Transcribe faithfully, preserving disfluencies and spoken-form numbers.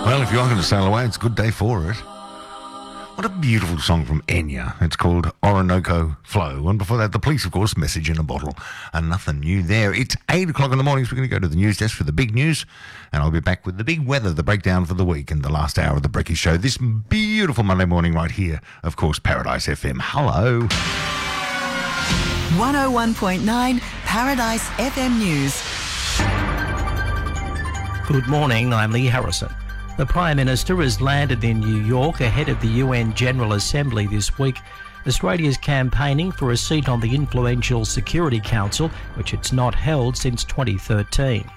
Well, if you are going to sail away, it's a good day for it. What a beautiful song from Enya. It's called Orinoco Flow. And before that, The Police, of course, Message in a Bottle. And nothing new there. It's eight o'clock in the morning, so we're going to go to the news desk for the big news. And I'll be back with the big weather, the breakdown for the week, and the last hour of the Brekkie Show. This beautiful Monday morning right here, of course, Paradise F M. Hello. one oh one point nine Paradise F M News. Good morning, I'm Lee Harrison. The Prime Minister has landed in New York ahead of the U N General Assembly this week. Australia's campaigning for a seat on the influential Security Council, which it's not held since twenty thirteen.